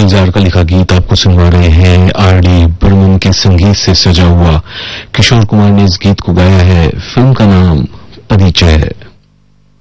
गुलजार का लिखा गीत आपको सुनवा रहे हैं। आर.डी. बर्मन के संगीत से सजा हुआ किशोर कुमार ने इस गीत को गाया है। फिल्म का नाम परिचय है।